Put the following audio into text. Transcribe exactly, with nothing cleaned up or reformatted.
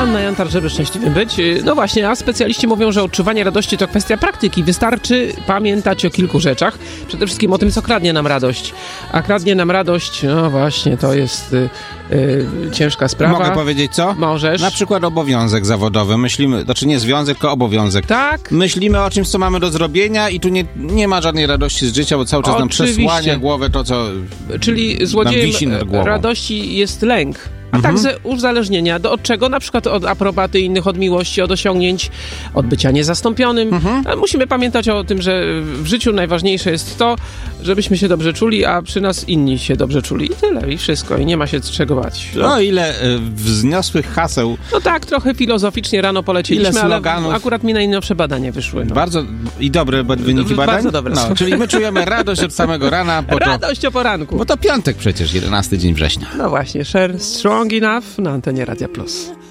Anna Jantar, żeby szczęśliwym być. No właśnie, a specjaliści mówią, że odczuwanie radości to kwestia praktyki. Wystarczy pamiętać o kilku rzeczach. Przede wszystkim o tym, co kradnie nam radość. A kradnie nam radość, no właśnie, to jest y, y, ciężka sprawa. Mogę powiedzieć co? Możesz. Na przykład obowiązek zawodowy. Myślimy, znaczy nie związek, tylko obowiązek. Tak. Myślimy o czymś, co mamy do zrobienia i tu nie, nie ma żadnej radości z życia, bo cały czas nam Oczywiście. przesłania głowę to, co Czyli nam złodziejem wisi nad głową. radości jest lęk. A Mhm. także uzależnienia. Do, od czego? Na przykład od aprobaty innych, od miłości, od osiągnięć, od bycia niezastąpionym. Mhm. A musimy pamiętać o tym, że w życiu najważniejsze jest to, żebyśmy się dobrze czuli, a przy nas inni się dobrze czuli. I tyle, i wszystko. I nie ma się czego bać. No ile y, wzniosłych haseł. No tak, trochę filozoficznie rano polecieliśmy, Ile ale sloganów. akurat mi najnowsze badania wyszły. No. Bardzo i dobre wyniki badań. Bardzo dobre No, są. czyli my czujemy radość od samego rana. Bo to, Radość o poranku. bo to piątek przecież, jedenasty dzień września. No właśnie, Share Strong Enough na antenie Radia Plus.